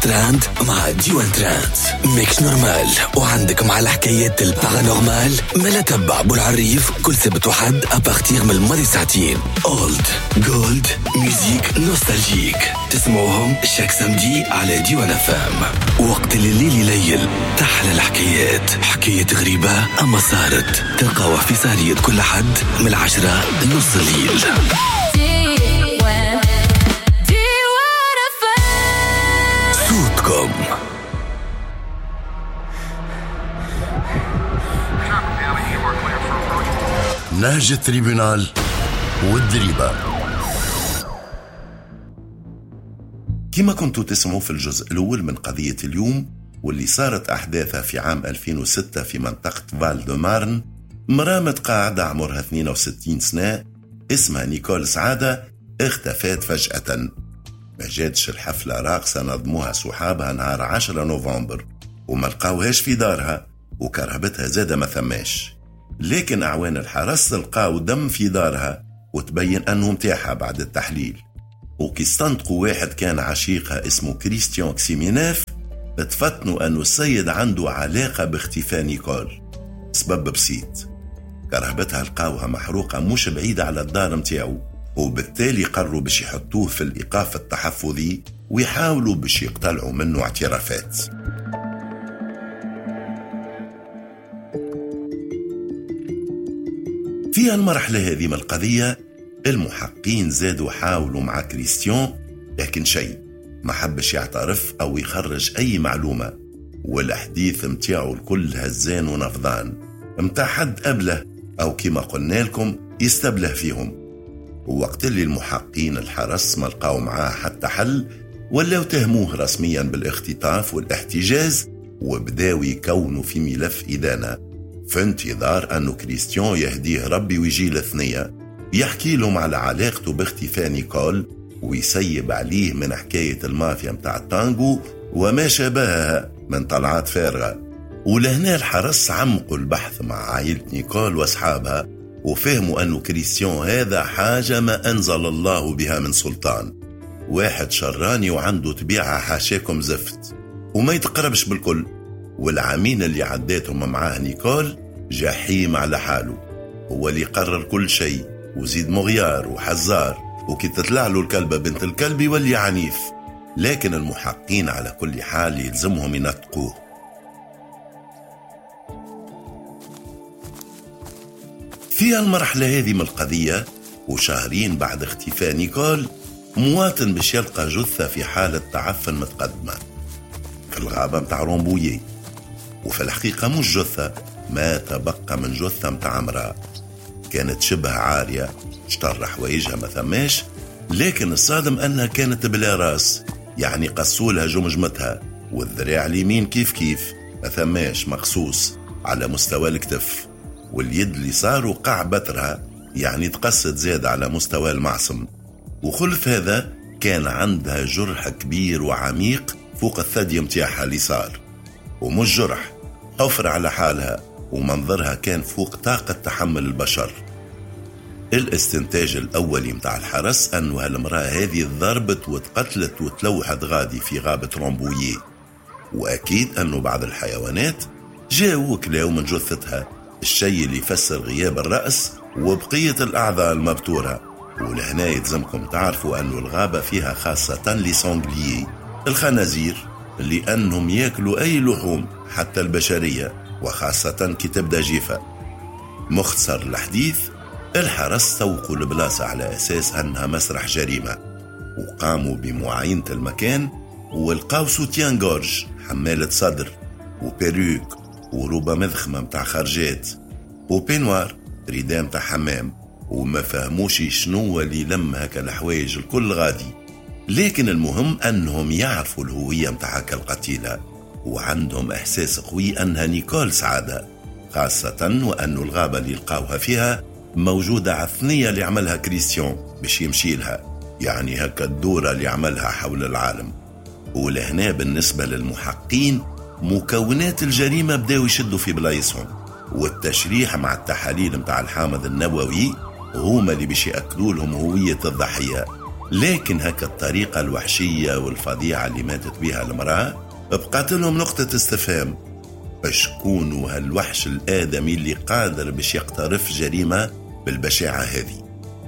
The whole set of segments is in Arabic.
تراند مع ديوان تراند ميكس نورمال. وعندك مع الحكايات البارانورمال ملا تبع بالعريف كل سبت وحد أبارتير من الماضي ساعتين. أولد جولد ميوزيك نوستالجيك تسمعوهم شاك سمدي على ديوان فام. وقت الليل يليل تحلى الحكايات، حكاية غريبة أما صارت تلقاوها في سارية كل حد من 10 لنص الليل. صوتكم نهج التريبونال والدريبة. كما كنتوا تسمعوا في الجزء الأول من قضية اليوم واللي صارت أحداثها في عام 2006 في منطقة فال دو مارن، مرأة متقاعدة عمرها 62 سنة اسمها نيكول سعادة اختفت فجأة. ما جاتش الحفلة راقصة نظموها صحابها نهار 10 نوفمبر وما لقاوهاش في دارها، وكرهبتها زادة ما ثماش. لكن أعوان الحرس لقاو دم في دارها وتبين أنه متاحة بعد التحليل. وكي استنطقوا واحد كان عشيقها اسمه كريستيان كسيميناف، اتفتنوا أنه السيد عنده علاقة باختفاء نيكول. سبب بسيط، كرهبتها لقاوها محروقة مش بعيدة على الدار متاعو، وبالتالي قرروا باش يحطوه في الإيقاف التحفظي ويحاولوا باش يقتلعوا منه اعترافات. في المرحلة هذه من القضية المحققين زادوا حاولوا مع كريستيان، لكن شيء ما حبش يعترف أو يخرج أي معلومة، والحديث متاعه الكل هزان ونفضان متاع حد قبله أو كما قلنا لكم يستبله فيهم. ووقت اللي المحققين الحرس ما لقاو معاه حتى حل ولاو تهموه رسميا بالاختطاف والاحتجاز، وبداو يكونوا في ملف إدانة في انتظار أنه كريستيان يهديه ربي ويجي الثنية يحكي لهم على علاقته باختفاء نيكول ويسيب عليه من حكاية المافيا متاع التانجو وما شابهها من طلعات فارغة. ولهنا الحرس عمقوا البحث مع عائلة نيكول واصحابها وفهموا أنه كريستيان هذا حاجة ما أنزل الله بها من سلطان، واحد شراني وعنده طبيعة حاشاكم زفت وما يتقربش بالكل. والعامين اللي عداتهم معاه نيكول جحيم على حاله، هو اللي قرر كل شيء وزيد مغيار وحزار، وكي تطلع له الكلبة بنت الكلب يولي عنيف. لكن المحققين على كل حال يلزمهم ينطقوه. في المرحلة هذه من القضية وشهرين بعد اختفاء نيكول، مواطن باش يلقى جثة في حالة تعفن متقدمة في الغابة متاع رومبويي، وفي الحقيقة مش جثة، ما تبقى من جثة متاع امرأة كانت شبه عارية، اشتر حوايجها ما ثماش، لكن الصادم أنها كانت بلا راس، يعني قصولها جمجمتها، والذراع اليمين كيف ما ثماش مقصوص على مستوى الكتف، واليد اللي صاروا قاع بترها يعني تقصد زاد على مستوى المعصم. وخلف هذا كان عندها جرح كبير وعميق فوق الثدي متاعها اللي صار، ومش جرح، حفر على حالها، ومنظرها كان فوق طاقة تحمل البشر. الاستنتاج الأولي متاع الحرس أنه هالمرأة هذه ضربت وتقتلت وتلوحت غادي في غابة رومبويي، وأكيد أنه بعض الحيوانات جاءوا وكلاو من جثتها، الشيء اللي يفسر غياب الرأس وبقية الأعضاء المبتورة. ولهنا يلزمكم تعرفوا أنه الغابة فيها خاصة لسانجليي الخنازير، لأنهم يأكلوا أي لحوم حتى البشرية، وخاصة كي تبدأ جيفة. مختصر الحديث، الحرس سوقوا البلاصة على أساس أنها مسرح جريمة، وقاموا بمعاينة المكان ولقاو سوتيان جورج حمالة صدر وبيروك وروبة مذخمة متاع خرجات وبينوار ريدان متاع حمام، وما فهموش شنو اللي لم هكا الحوايج الكل غادي. لكن المهم أنهم يعرفوا الهوية متاع هكا القتيلة، وعندهم إحساس قوي أنها نيكول سعادة، خاصة وأنه الغابة اللي لقاوها فيها موجودة على الثنية اللي عملها كريستيان باش يمشي لها، يعني هكا الدورة اللي عملها حول العالم. ولهنا بالنسبة للمحققين مكونات الجريمة بداوا يشدوا في بلايصهم، والتشريح مع التحاليل متاع الحامض النووي هما اللي باش يأكدوا لهم هوية الضحية. لكن هكا الطريقة الوحشية والفظيعة اللي ماتت بها المرأة بقات لهم نقطة استفهام. شكون هالوحش الآدمي اللي قادر باش يقترف جريمة بالبشاعة هذه؟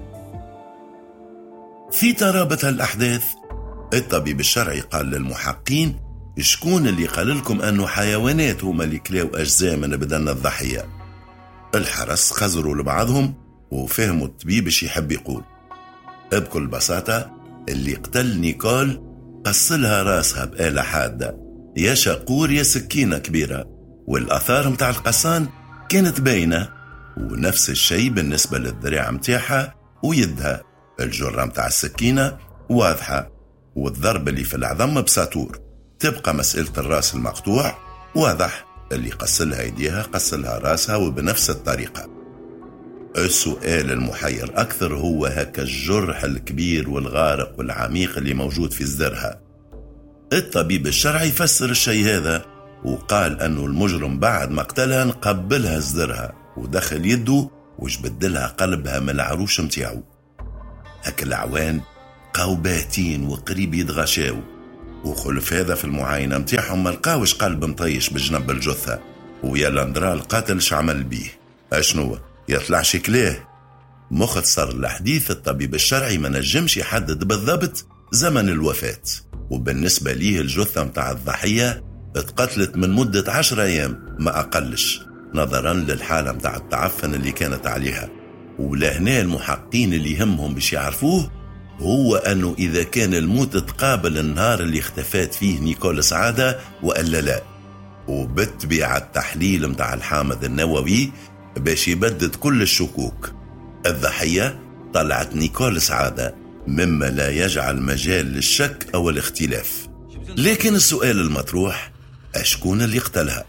في ترابط هالأحداث الطبيب الشرعي قال للمحققين: شكون اللي قال لكم أنه حيوانات هما اللي كلاو أجزاء من بدن الضحية؟ الحرس خزروا لبعضهم وفهموا الطبيب اش يحب يقول. بكل بساطة اللي قتل نيكول قصلها راسها بآلة حادة، يا شاقور يا سكينة كبيرة، والأثار متاع القصان كانت باينة، ونفس الشيء بالنسبة للذراع متاعها ويدها. الجرة متاع السكينة واضحة، والضرب اللي في العظم بساطور. تبقى مسألة الراس المقطوع واضح، اللي قصلها يديها قصلها راسها وبنفس الطريقة. السؤال المحير أكثر هو هكا الجرح الكبير والغارق والعميق اللي موجود في صدرها. الطبيب الشرعي فسر الشيء هذا وقال أنه المجرم بعد ما قتلها نقبلها صدرها ودخل يده وجبدلها قلبها من العروش متاعو. هكا العوان قاو باتين وقريب يتغشاو، وخلف هذا في المعاينة متاعهم ما لقاوش قلب مطيش بجنب الجثة. ويا لاندرا القاتل شعمل بيه؟ اشنو يطلع شكلاه؟ مختصر الحديث الطبيب الشرعي ما نجمش يحدد بالضبط زمن الوفاة، وبالنسبة ليه الجثة متاع الضحية اتقتلت من مدة 10 أيام ما أقلش، نظرا للحالة متاع التعفن اللي كانت عليها. ولهنا المحققين اللي يهمهم باش يعرفوه هو أنه إذا كان الموت تقابل النهار اللي اختفت فيه نيكول سعادة وألا لا، وبالطبيعة التحليل متاع الحامض النووي باش يبدد كل الشكوك. الضحية طلعت نيكول سعادة، مما لا يجعل مجال للشك أو الاختلاف. لكن السؤال المطروح: أشكون اللي قتلها؟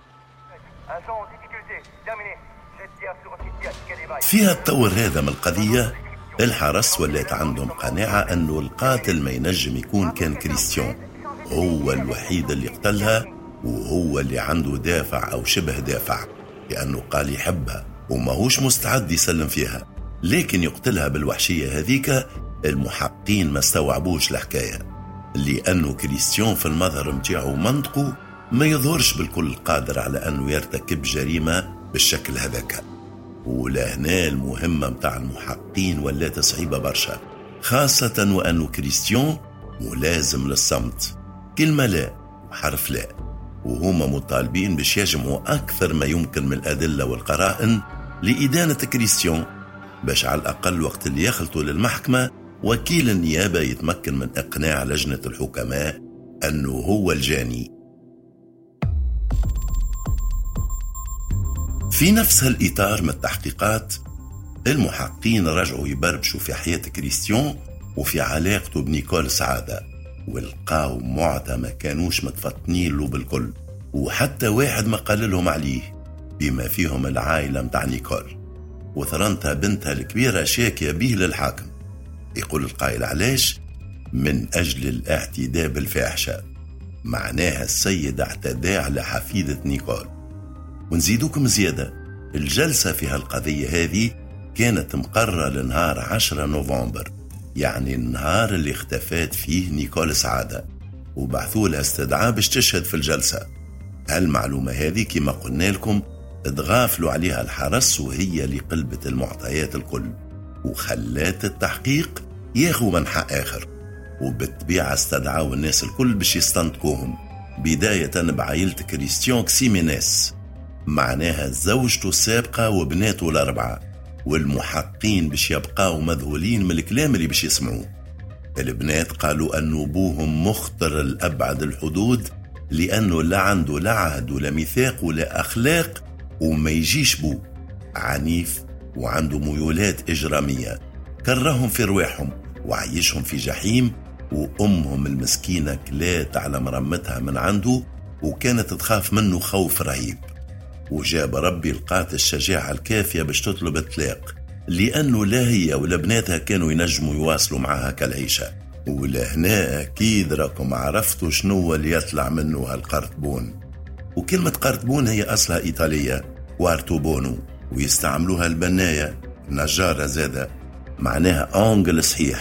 فيها التطور هذا من القضية الحرس ولات عندهم قناعة أنه القاتل ما ينجم يكون كان كريستيان، هو الوحيد اللي قتلها، وهو اللي عنده دافع أو شبه دافع، لأنه قال يحبها وما هوش مستعد يسلم فيها. لكن يقتلها بالوحشية هذيك المحققين ما استوعبوش الحكاية، لأنه كريستيان في المظهر متاعه منطقه ما يظهرش بالكل قادر على أنه يرتكب جريمة بالشكل هذاك. ولهنا المهمة متاع المحققين ولات صعيبة برشا، خاصة وأنه كريستيان ملازم للصمت، كلمة لا وحرف لا، وهما مطالبين باش يجمعوا أكثر ما يمكن من الأدلة والقرائن لإدانة كريستيان، باش على الأقل وقت اللي يخلطوا للمحكمة وكيل النيابة يتمكن من إقناع لجنة الحكماء أنه هو الجاني. في نفس هالإطار من التحقيقات المحققين رجعوا يبربشوا في حياة كريستيان وفي علاقته بنيكول سعادة، والقاو معطى ما كانوش متفطنين له بالكل، وحتى واحد ما قال لهم عليه، بما فيهم العائلة متاع نيكول وثرنتها بنتها الكبيرة شاكية به للحاكم. يقول القائل علاش؟ من أجل الاعتداء بالفاحشة، معناها السيد اعتدى على حفيدة نيكول. ونزيدوكم زيادة، الجلسة في هالقضية هذه كانت مقررة لنهار 10 نوفمبر، يعني النهار اللي اختفت فيه نيكول سعادة، وبعثوا لها استدعاء باش تشهد في الجلسة. هالمعلومة هذه كما قلنا لكم اتغافلوا عليها الحرس، وهي اللي قلبت المعطيات الكل وخلات التحقيق ياخو منحى آخر. وبالطبيعة استدعوا الناس الكل باش يستنطقوهم، بداية بعائلة كريستيان كسيمينيس، معناها زوجته السابقة وبناته الأربعة، والمحققين باش يبقاو مذهولين من الكلام اللي باش يسمعوه. البنات قالوا أنه أبوهم مخطر الأبعد الحدود، لأنه لا عنده لا عهد ولا ميثاق ولا أخلاق، وما يجيش بو، عنيف وعنده ميولات إجرامية، كرههم في رواحهم وعيشهم في جحيم. وأمهم المسكينة كلات على مرمتها من عنده، وكانت تخاف منه خوف رهيب. وجاب ربي لقات الشجاعة الكافية باش تطلب الطلاق، لأنه لا هي ولا بناتها كانوا ينجموا يواصلوا معها كالعيشة. ولهنا أكيد راكم عرفتوا شنو اللي يطلع منه هالقرطبون. وكلمة قرطبون هي أصلها إيطالية، وارتوبونو، ويستعملوها البناية نجارة زادة، معناها أنجل صحيح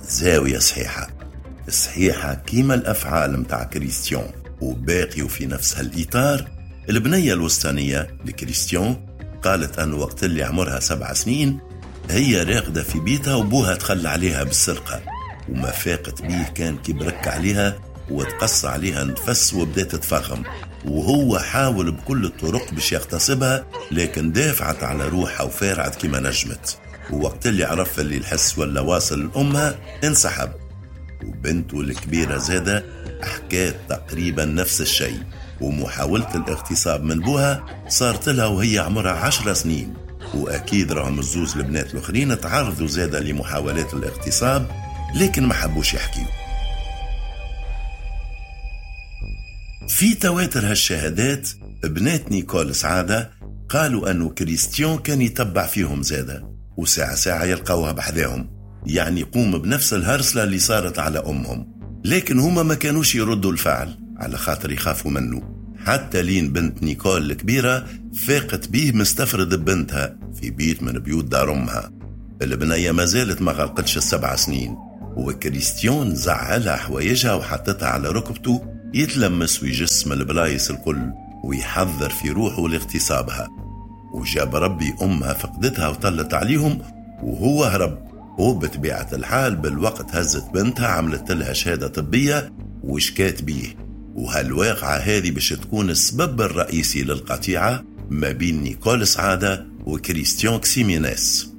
زاوية صحيحة كيما الأفعال متاع كريستيان، وباقي في نفس هالإطار. البنية الوسطانية لكريستيان قالت أنه وقت اللي عمرها 7 سنين هي راقدة في بيتها وبوها تخلى عليها بالسرقة، وما فاقت بيه كان كبرك عليها وتقص عليها نفس وبدأت تتفخم، وهو حاول بكل الطرق باش يغتصبها، لكن دافعت على روحها وفارعت كما نجمت. ووقت اللي عرف اللي الحس ولا واصل لأمها انسحب. وبنته الكبيرة زادة حكات تقريبا نفس الشيء، ومحاولة الاغتصاب من بوها صارت لها وهي عمرها 10 سنين. وأكيد راهم الزوز البنات الأخرين تعرضوا زادة لمحاولات الاغتصاب، لكن ما حبوش يحكيوا. في تواتر هالشهادات بنات نيكول سعادة قالوا أنه كريستيان كان يتبع فيهم زادة، وساعة يلقوها بحذاهم، يعني يقوم بنفس الهرسلة اللي صارت على أمهم، لكن هما ما كانوش يردوا الفعل على خاطر يخافوا منه. حتى لين بنت نيكول الكبيرة فاقت بيه مستفرد ببنتها في بيت من بيوت دار أمها. البنية ما زالت ما غلقتش 7 سنين، وكريستيان زعلها حوايجها وحطتها على ركبته يتلمس ويجسم البلايص الكل ويحذر في روحه لاغتصابها. وجاب ربي أمها فقدتها وطلت عليهم وهو هرب. وبطبيعة الحال بالوقت هزت بنتها عملت لها شهادة طبية وشكات بيه. وهالواقعة هذه باش تكون السبب الرئيسي للقطيعة ما بين نيكول سعادة وكريستيان كسيمينيس.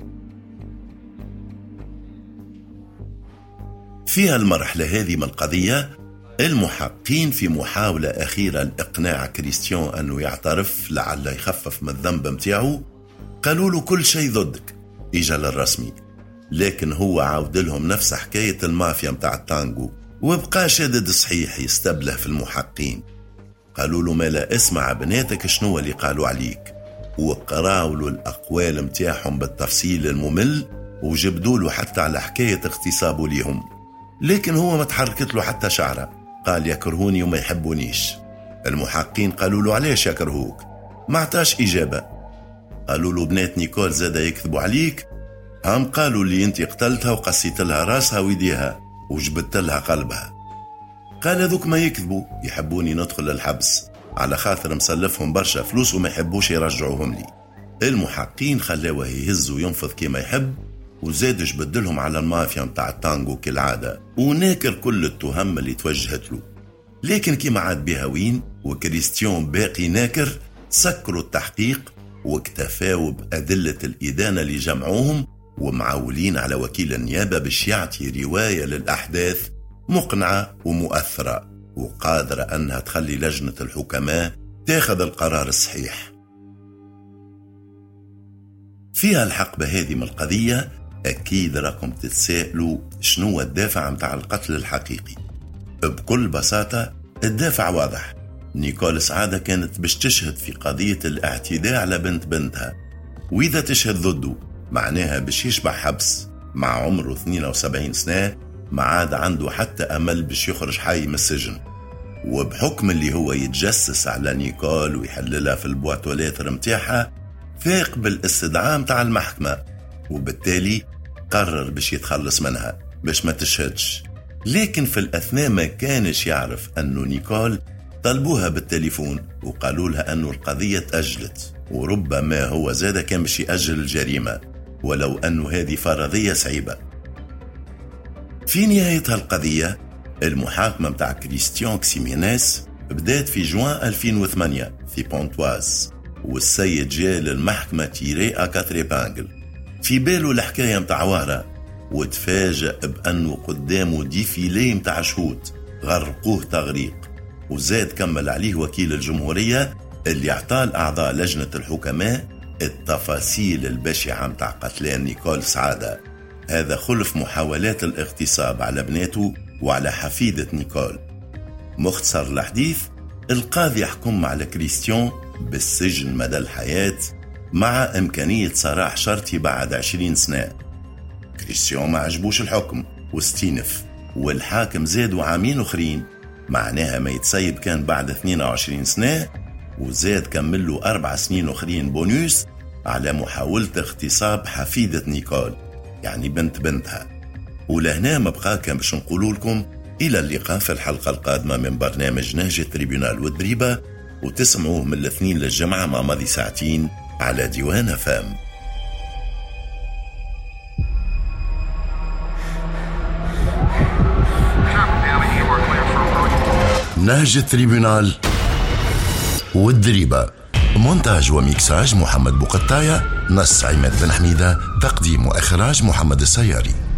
في المرحلة هذه من القضية المحققين في محاولة أخيرة لإقناع كريستيان أنه يعترف لعل يخفف من الذنب متاعه، قالوا له كل شيء ضدك، إجا للرسمي. لكن هو عاود لهم نفس حكاية المافيا متاع التانجو، وبقى شادد صحيح يستبله في المحققين. قالوا له ما لا اسمع بناتك شنو اللي قالوا عليك، وقراوا له الأقوال متاعهم بالتفصيل الممل، وجبدوا له حتى على حكاية اغتصابه ليهم. لكن هو ما تحركت له حتى شعره، قال يكرهوني وما يحبونيش. المحققين قالوا له علاش يكرهوك؟ ما عطاش إجابة. قالوا له بنات نيكول زادا يكذبوا عليك، هم قالوا لي انت قتلتها وقصيت لها راسها ويديها وجبت لها قلبها. قال ذوك ما يكذبوا، يحبوني ندخل للحبس على خاطر مسلفهم برشا فلوس وما يحبوش يرجعوهم لي. المحققين خلاوه يهز وينفض كما يحب، وزاد جبدلهم على المافيا متاع التانجو كالعادة، وناكر كل التهم اللي توجهت له. لكن كما عاد بها وين وكريستيان باقي ناكر، سكروا التحقيق واكتفاوا بأدلة الإدانة اللي جمعوهم، ومعولين على وكيل النيابة باش يعطي رواية للأحداث مقنعة ومؤثرة وقادرة أنها تخلي لجنة الحكماء تاخذ القرار الصحيح. فيها الحقبة هذه من القضية أكيد راكم تتسائلوا شنو الدافع متاع القتل الحقيقي. بكل بساطة الدافع واضح، نيكول سعادة كانت باش تشهد في قضية الاعتداء على بنتها، وإذا تشهد ضده معناها باش يشبع حبس. مع عمره 72 سنة ما عاد عنده حتى أمل باش يخرج حي من السجن، وبحكم اللي هو يتجسس على نيكول ويحللها في البواتولات متاعها فاق بالاستدعاء متاع المحكمة، وبالتالي قرر باش يتخلص منها باش ما تشهدش. لكن في الأثناء ما كانش يعرف أنه نيكول طلبوها بالتليفون وقالوا لها أنه القضية تأجلت، وربما هو زاد كان باش يأجل الجريمة، ولو أنه هذه فرضية صعيبة. في نهاية هالقضية المحاكمة متاع كريستيان كسيمينيس بدأت في جوان 2008 في بونتواز، والسيد جاء للمحكمة تيري أكاتري بانجل في باله الحكاية متاع وهرة، وتفاجأ بأنه قدامه ديفيلي متاع شهود غرقوه تغريق. وزاد كمل عليه وكيل الجمهورية اللي اعطى الأعضاء لجنة الحكماء التفاصيل البشعة متاع قتلان نيكول سعادة. هذا خلف محاولات الاغتصاب على بناته وعلى حفيدة نيكول. مختصر الحديث، القاضي يحكم على كريستيان بالسجن مدى الحياة مع إمكانية سراح شرطي بعد 20 سنة. كريستيان ما عجبوش الحكم واستينف، والحاكم زادوا عامين أخرين، معناها ما يتسيب كان بعد 22 سنة، وزاد كمل له 4 سنين أخرين بونيوس على محاولة اغتصاب حفيدة نيكول يعني بنتها. ولهنا ما بقى كان باش نقول لكم إلى اللقاء في الحلقة القادمة من برنامج نهج التريبيونال والدريبة، وتسمعوه من الاثنين للجمعة مع ماضي ساعتين على ديوان فام. نهج التريبيونال والدريبة، مونتاج وميكساج محمد بوقطاية، نص عماد بن حميدة، تقديم وإخراج محمد السياري.